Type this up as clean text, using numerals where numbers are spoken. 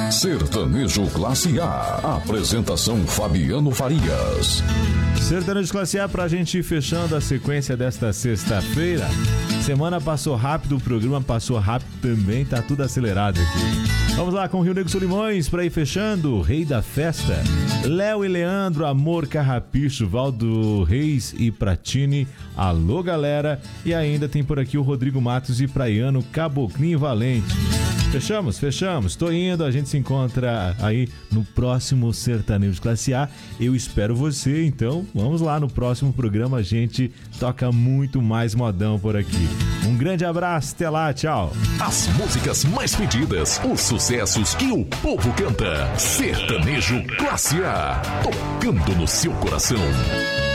Sertanejo Classe A. Apresentação Fabiano Farias. Sertanejo Classe A, pra gente ir fechando a sequência desta sexta-feira. Semana passou rápido, o programa passou rápido também, tá tudo acelerado aqui. Vamos lá com o Rio Negro Solimões pra ir fechando. Rei da Festa, Léo e Leandro, Amor Carrapicho, Valdo Reis e Pratini, alô galera. E ainda tem por aqui o Rodrigo Matos e Praiano, Caboclinho Valente. Fechamos, tô indo, a gente se encontra aí no próximo Sertanejo Classe A, eu espero você, então vamos lá, no próximo programa a gente toca muito mais modão por aqui. Um grande abraço, até lá, tchau. As músicas mais pedidas, os sucessos que o povo canta, Sertanejo Classe A, tocando no seu coração.